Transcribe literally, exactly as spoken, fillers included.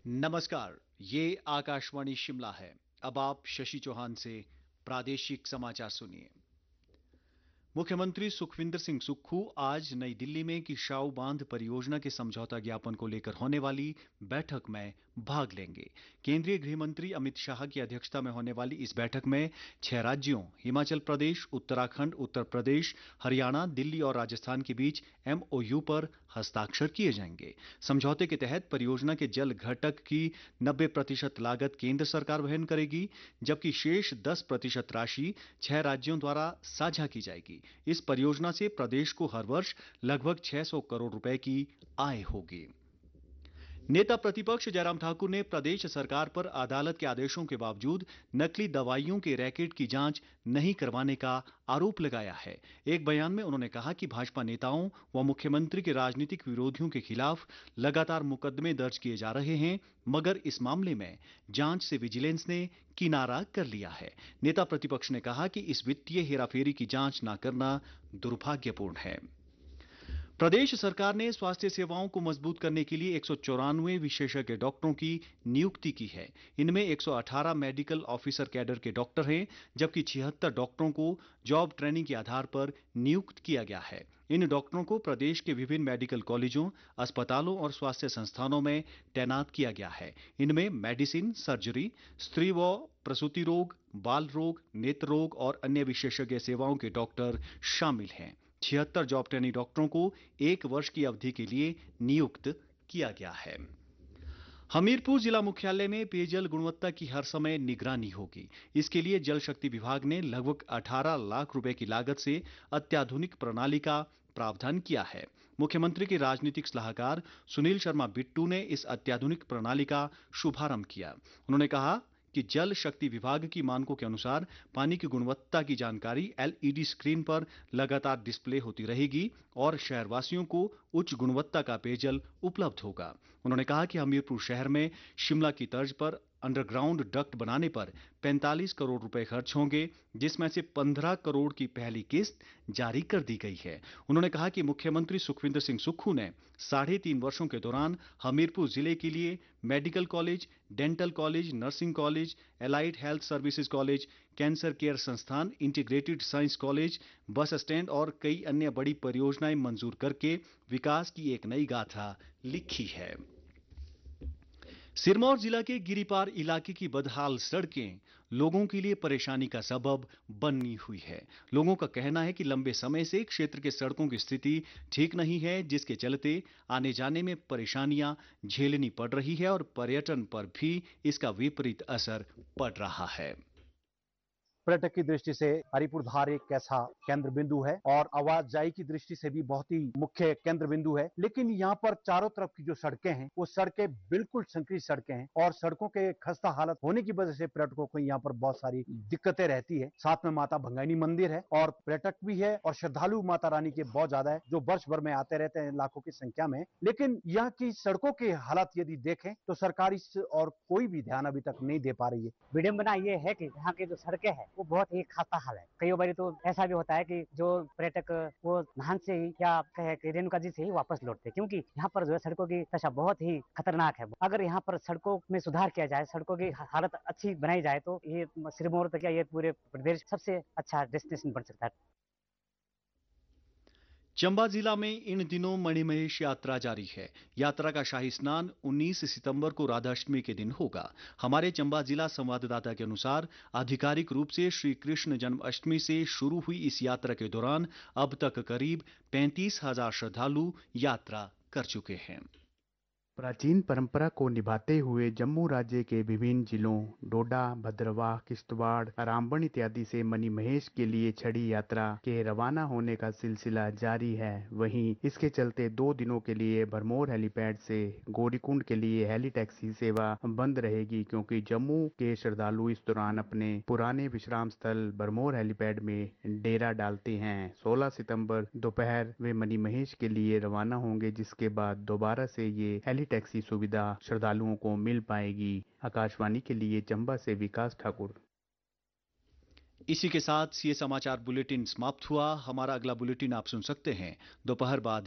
नमस्कार, ये आकाशवाणी शिमला है। अब आप शशि चौहान से प्रादेशिक समाचार सुनिए। मुख्यमंत्री सुखविंदर सिंह सुक्खू आज नई दिल्ली में किशाऊ बांध परियोजना के समझौता ज्ञापन को लेकर होने वाली बैठक में भाग लेंगे। केंद्रीय गृह मंत्री अमित शाह की अध्यक्षता में होने वाली इस बैठक में छह राज्यों हिमाचल प्रदेश, उत्तराखंड, उत्तर प्रदेश, हरियाणा, दिल्ली और राजस्थान के बीच एमओयू पर हस्ताक्षर किए जाएंगे। समझौते के तहत परियोजना के जल घटक की नब्बे प्रतिशत लागत केंद्र सरकार वहन करेगी, जबकि शेष दस प्रतिशत राशि छह राज्यों द्वारा साझा की जाएगी। इस परियोजना से प्रदेश को हर वर्ष लगभग छह सौ करोड़ रुपए की आय होगी। नेता प्रतिपक्ष जयराम ठाकुर ने प्रदेश सरकार पर अदालत के आदेशों के बावजूद नकली दवाइयों के रैकेट की जांच नहीं करवाने का आरोप लगाया है। एक बयान में उन्होंने कहा कि भाजपा नेताओं व मुख्यमंत्री के राजनीतिक विरोधियों के खिलाफ लगातार मुकदमे दर्ज किए जा रहे हैं, मगर इस मामले में जांच से विजिलेंस ने किनारा कर लिया है। नेता प्रतिपक्ष ने कहा कि इस वित्तीय हेराफेरी की जांच न करना दुर्भाग्यपूर्ण है। प्रदेश सरकार ने स्वास्थ्य सेवाओं को मजबूत करने के लिए एक सौ चौरानवे विशेषज्ञ डॉक्टरों की नियुक्ति की है। इनमें एक सौ अठारह मेडिकल ऑफिसर कैडर के डॉक्टर हैं, जबकि छिहत्तर डॉक्टरों को जॉब ट्रेनिंग के आधार पर नियुक्त किया गया है। इन डॉक्टरों को प्रदेश के विभिन्न मेडिकल कॉलेजों, अस्पतालों और स्वास्थ्य संस्थानों में तैनात किया गया है। इनमें मेडिसिन, सर्जरी, स्त्री व प्रसूति रोग, बाल रोग, नेत्र रोग और अन्य विशेषज्ञ सेवाओं के डॉक्टर शामिल हैं। छिहत्तर जॉब ट्रेनी डॉक्टरों को एक वर्ष की अवधि के लिए नियुक्त किया गया है। हमीरपुर जिला मुख्यालय में पेयजल गुणवत्ता की हर समय निगरानी होगी। इसके लिए जल शक्ति विभाग ने लगभग अठारह लाख रुपए की लागत से अत्याधुनिक प्रणाली का प्रावधान किया है। मुख्यमंत्री के राजनीतिक सलाहकार सुनील शर्मा बिट्टू ने इस अत्याधुनिक प्रणाली का शुभारंभ किया। उन्होंने कहा कि जल शक्ति विभाग की मानकों के अनुसार पानी की गुणवत्ता की जानकारी एलईडी स्क्रीन पर लगातार डिस्प्ले होती रहेगी और शहरवासियों को उच्च गुणवत्ता का पेयजल उपलब्ध होगा। उन्होंने कहा कि हमीरपुर शहर में शिमला की तर्ज पर अंडरग्राउंड डक्ट बनाने पर पैंतालीस करोड़ रुपए खर्च होंगे, जिसमें से पंद्रह करोड़ की पहली किस्त जारी कर दी गई है। उन्होंने कहा कि मुख्यमंत्री सुखविंदर सिंह सुक्खू ने साढ़े तीन वर्षों के दौरान हमीरपुर जिले के लिए medical college, dental college, nursing college, allied health services college, cancer care संस्थान, integrated science college, bus stand और कई अन्य बड़ी परियोजनाएं मंजूर करके विकास की एक नई गाथा लिखी है। सिरमौर जिला के गिरिपार इलाके की बदहाल सड़कें लोगों के लिए परेशानी का सबब बनी हुई है। लोगों का कहना है कि लंबे समय से क्षेत्र के सड़कों की स्थिति ठीक नहीं है, जिसके चलते आने जाने में परेशानियां झेलनी पड़ रही है और पर्यटन पर भी इसका विपरीत असर पड़ रहा है। पर्यटक की दृष्टि से हरिपुर धार एक ऐसा केंद्र बिंदु है और आवाजाही की दृष्टि से भी बहुत ही मुख्य केंद्र बिंदु है, लेकिन यहाँ पर चारों तरफ की जो सड़कें हैं वो सड़कें बिल्कुल संकरी सड़कें हैं और सड़कों के खस्ता हालत होने की वजह से पर्यटकों को यहाँ पर बहुत सारी दिक्कतें रहती है। साथ में माता भंगानी मंदिर है और पर्यटक भी है और श्रद्धालु माता रानी के बहुत ज्यादा है, जो वर्ष भर में आते रहते हैं लाखों की संख्या में। लेकिन यहाँ की सड़कों की हालत यदि देखें तो सरकार इस और कोई भी ध्यान अभी तक नहीं दे पा रही है। विडंबना ये है कि यहाँ की जो सड़कें हैं वो बहुत ही खस्ता हाल है। कई बार तो ऐसा भी होता है कि जो पर्यटक वो नाहन से ही या कहे कि रेणुका जी से ही वापस लौटते, क्योंकि यहाँ पर जो है सड़कों की दशा बहुत ही खतरनाक है। अगर यहाँ पर सड़कों में सुधार किया जाए, सड़कों की हालत अच्छी बनाई जाए तो ये सिरमौर तक या ये पूरे प्रदेश सबसे अच्छा डेस्टिनेशन बन सकता है। चंबा जिला में इन दिनों मणिमहेश यात्रा जारी है। यात्रा का शाही स्नान उन्नीस सितंबर को राधाष्टमी के दिन होगा। हमारे चंबा जिला संवाददाता के अनुसार आधिकारिक रूप से श्री कृष्ण जन्माष्टमी से शुरू हुई इस यात्रा के दौरान अब तक करीब पैंतीस हजार श्रद्धालु यात्रा कर चुके हैं। प्राचीन परंपरा को निभाते हुए जम्मू राज्य के विभिन्न जिलों डोडा, भद्रवाह, किश्तवाड़, रामबन इत्यादि से मणिमहेश के लिए छड़ी यात्रा के रवाना होने का सिलसिला जारी है। वहीं इसके चलते दो दिनों के लिए भरमौर हेलीपैड से गौरीकुंड के लिए हेली टैक्सी सेवा बंद रहेगी, क्योंकि जम्मू के श्रद्धालु इस दौरान अपने पुराने विश्राम स्थल भरमौर हेलीपैड में डेरा डालते हैं। सोलह सितम्बर दोपहर वे मणिमहेश के लिए रवाना होंगे, जिसके बाद दोबारा से ये हेली टैक्सी सुविधा श्रद्धालुओं को मिल पाएगी। आकाशवाणी के लिए चंबा से विकास ठाकुर। इसी के साथ ये समाचार बुलेटिन समाप्त हुआ। हमारा अगला बुलेटिन आप सुन सकते हैं दोपहर बाद